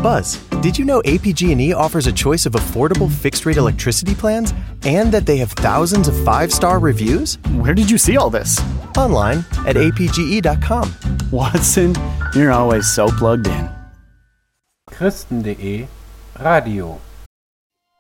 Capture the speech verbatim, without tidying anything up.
Buzz, did you know A P G and E offers a choice of affordable fixed-rate electricity plans and that they have thousands of five-star reviews? Where did you see all this? Online at A P G E dot com. Watson, you're always so plugged in. Christen punkt de Radio